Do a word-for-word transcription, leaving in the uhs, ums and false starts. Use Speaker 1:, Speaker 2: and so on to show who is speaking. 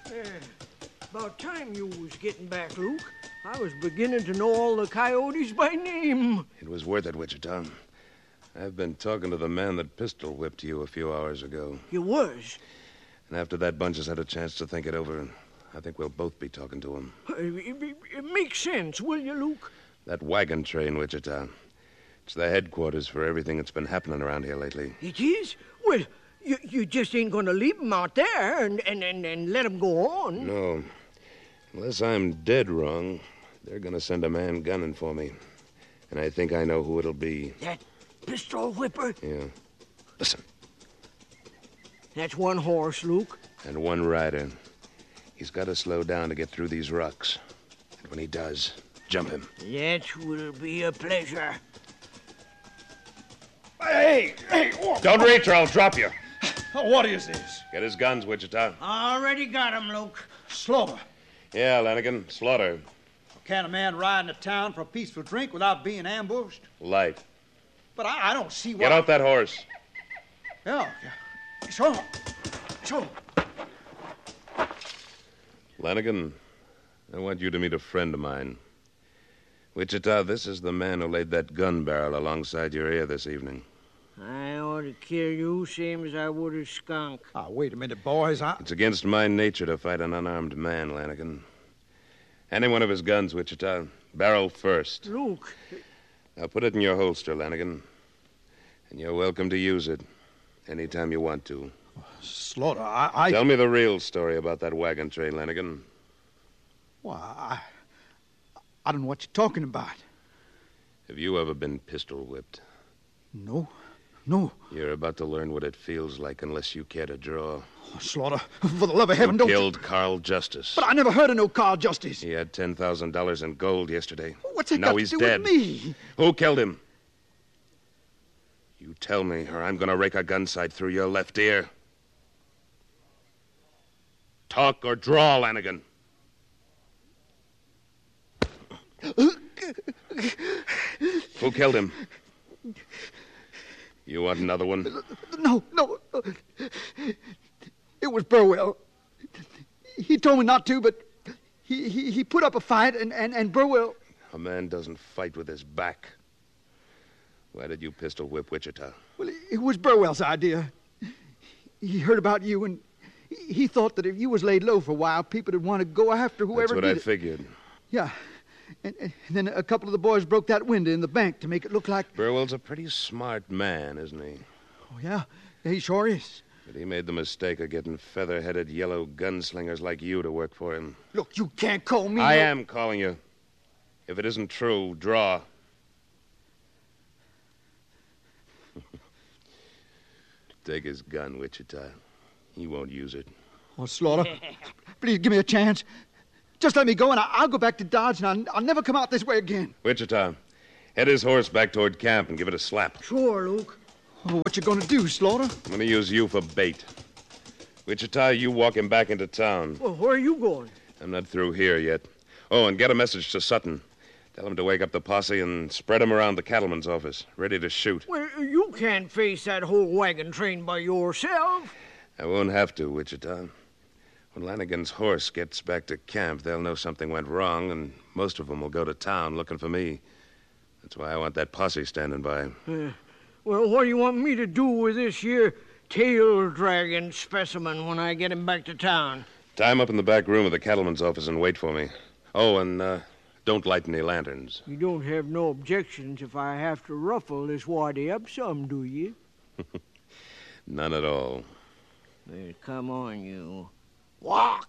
Speaker 1: Uh, about time you was getting back, Luke. I was beginning to know all the coyotes by name.
Speaker 2: It was worth it, Wichita. I've been talking to the man that pistol whipped you a few hours ago.
Speaker 1: You was?
Speaker 2: And after that bunch has had a chance to think it over, I think we'll both be talking to him.
Speaker 1: Uh, It, it, it makes sense, will you, Luke?
Speaker 2: That wagon train, Wichita. It's the headquarters for everything that's been happening around here lately.
Speaker 1: It is? Well, you, you just ain't going to leave 'em out there and, and, and, and let 'em go on.
Speaker 2: No. Unless I'm dead wrong, they're going to send a man gunning for me. And I think I know who it'll be.
Speaker 1: That pistol whipper?
Speaker 2: Yeah. Listen.
Speaker 1: That's one horse, Luke.
Speaker 2: And one rider. He's got to slow down to get through these rocks. And when he does, jump him.
Speaker 1: That will be a pleasure.
Speaker 3: Hey, hey, whoa.
Speaker 2: Don't reach or I'll drop you.
Speaker 3: What is this?
Speaker 2: Get his guns, Wichita.
Speaker 1: Already got 'em, Luke.
Speaker 3: Slaughter.
Speaker 2: Yeah, Lanigan. Slaughter.
Speaker 3: Can a man ride into town for a peaceful drink without being ambushed?
Speaker 2: Light.
Speaker 3: But I, I don't see why...
Speaker 2: Get off that horse.
Speaker 3: Yeah, yeah. Sure. Sure.
Speaker 2: Lanigan, I want you to meet a friend of mine. Wichita, this is the man who laid that gun barrel alongside your ear this evening.
Speaker 1: I ought to kill you same as I would a skunk.
Speaker 3: Ah, wait a minute, boys. I...
Speaker 2: It's against my nature to fight an unarmed man, Lanigan. Any one of his guns, Wichita. Barrel first.
Speaker 1: Luke.
Speaker 2: Now put it in your holster, Lanigan. And you're welcome to use it anytime you want to.
Speaker 3: Slaughter, I... I...
Speaker 2: Tell me the real story about that wagon train, Lanigan.
Speaker 3: Why, I... I don't know what you're talking about.
Speaker 2: Have you ever been pistol whipped?
Speaker 3: No. No.
Speaker 2: You're about to learn what it feels like unless you care to draw.
Speaker 3: Oh, Slaughter, for the love of heaven,
Speaker 2: You
Speaker 3: don't...
Speaker 2: killed Carl Justice.
Speaker 3: But I never heard of no Carl Justice.
Speaker 2: He had ten thousand dollars in gold yesterday.
Speaker 3: What's that
Speaker 2: now
Speaker 3: got
Speaker 2: he's
Speaker 3: to do
Speaker 2: dead.
Speaker 3: with me?
Speaker 2: Who killed him? You tell me, or I'm going to rake a gun sight through your left ear. Talk or draw, Lanigan. Who killed him? You want another one?
Speaker 3: No, no. It was Burwell. He told me not to, but he, he, he put up a fight, and, and, and Burwell...
Speaker 2: A man doesn't fight with his back. Why did you pistol whip Wichita?
Speaker 3: Well, it was Burwell's idea. He heard about you, and he thought that if you was laid low for a while, people would want to go after whoever
Speaker 2: That's what
Speaker 3: did
Speaker 2: I
Speaker 3: it.
Speaker 2: figured.
Speaker 3: Yeah. And, and then a couple of the boys broke that window in the bank to make it look like...
Speaker 2: Burwell's a pretty smart man, isn't he?
Speaker 3: Oh, yeah. Yeah, he sure is.
Speaker 2: But he made the mistake of getting feather-headed yellow gunslingers like you to work for him.
Speaker 3: Look, you can't call me...
Speaker 2: I
Speaker 3: no...
Speaker 2: am calling you. If it isn't true, draw. Take his gun, Wichita. He won't use it.
Speaker 3: Oh, Slaughter, please give me a chance. Just let me go, and I- I'll go back to Dodge, and I'll, I'll never come out this way again.
Speaker 2: Wichita, head his horse back toward camp and give it a slap.
Speaker 1: Sure, Luke.
Speaker 3: Oh, what you gonna do, Slaughter?
Speaker 2: I'm going to use you for bait. Wichita, you walk him back into town.
Speaker 1: Well, where are you going?
Speaker 2: I'm not through here yet. Oh, and get a message to Sutton. Tell him to wake up the posse and spread him around the cattleman's office, ready to shoot.
Speaker 1: Well, you can't face that whole wagon train by yourself.
Speaker 2: I won't have to, Wichita. When Lanigan's horse gets back to camp, they'll know something went wrong, and most of them will go to town looking for me. That's why I want that posse standing by.
Speaker 1: Uh, well, what do you want me to do with this here tail-dragging specimen when I get him back to town?
Speaker 2: Tie him up in the back room of the cattleman's office and wait for me. Oh, and uh, don't light any lanterns.
Speaker 1: You don't have no objections if I have to ruffle this waddy up some, do you?
Speaker 2: None at all.
Speaker 1: Well, come on, you. Walk!